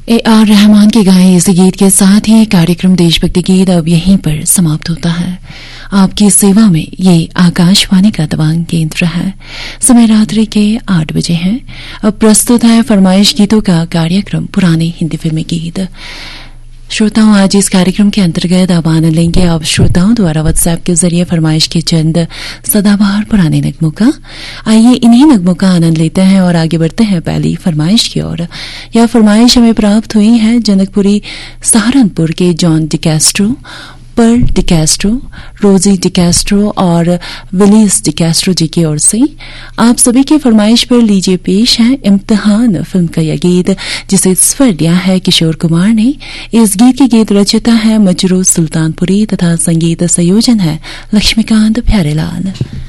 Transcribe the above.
A.R. Rahman के गाए इस गीत के साथ ही कार्यक्रम देशभक्ति गीत अब यहीं पर समाप्त होता है। आपकी सेवा में ये आकाशवाणी का दबंग केंद्र है। समय रात्रि के 8 बजे है। अब प्रस्तुत है फरमाइश गीतों का कार्यक्रम पुराने हिंदी फिल्मी गीत। श्रोताओं, आज इस कार्यक्रम के अंतर्गत आप आनंद लेंगे आप श्रोताओं द्वारा व्हाट्सएप के जरिए फरमाइश के चंद सदाबहार पुराने नगमों का। आइए इन्हीं नगमों का आनंद लेते हैं और आगे बढ़ते हैं पहली फरमाइश की ओर। यह फरमाइश हमें प्राप्त हुई है जनकपुरी सहारनपुर के जॉन डिकैस्ट्रो, पर्ल डिकैस्ट्रो, रोजी डिकैस्ट्रो और विलीस डिकैस्ट्रो जी की ओर से। आप सभी की फरमाइश पर लीजिए पेश है इम्तिहान फिल्म का यह गीत, जिसे स्वर दिया है किशोर कुमार ने। इस गीत के गीत रचयिता है मजरू सुल्तानपुरी तथा संगीत संयोजन है लक्ष्मीकांत प्यारेलाल।